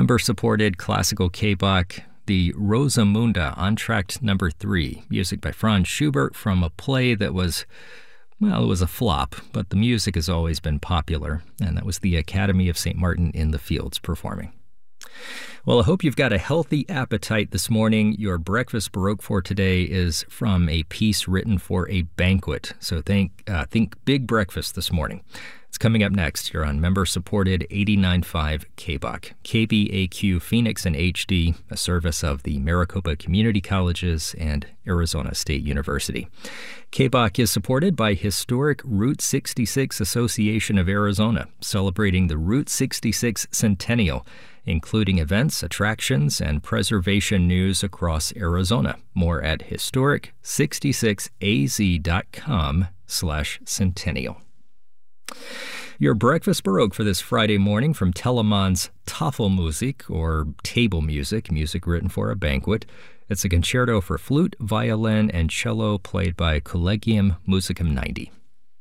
member-supported classical K-Bach, the Rosamunda, Entr'acte number 3, music by Franz Schubert from a play that was, well, it was a flop, but the music has always been popular, and that was the Academy of St. Martin in the Fields performing. Well, I hope you've got a healthy appetite this morning. Your breakfast Baroque for today is from a piece written for a banquet, so think big breakfast this morning. It's coming up next here on member-supported 89.5 K-Bach, KBAQ Phoenix and HD, a service of the Maricopa Community Colleges and Arizona State University. K-Bach is supported by Historic Route 66 Association of Arizona, celebrating the Route 66 Centennial, including events, attractions, and preservation news across Arizona. More at historic66az.com/centennial. Your breakfast Baroque for this Friday morning from Telemann's Tafelmusik, or table music, music written for a banquet. It's a concerto for flute, violin, and cello played by Collegium Musicum 90.